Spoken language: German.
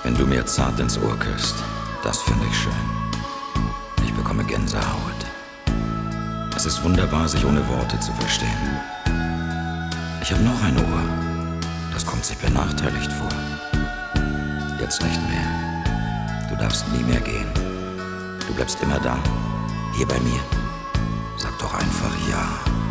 Wenn du mir zart ins Ohr küsst, das finde ich schön. Ich bekomme Gänsehaut. Es ist wunderbar, sich ohne Worte zu verstehen. Ich habe noch ein Ohr. Das kommt sich benachteiligt vor. Jetzt nicht mehr. Du darfst nie mehr gehen. Du bleibst immer da. Hier bei mir. Sag doch einfach ja.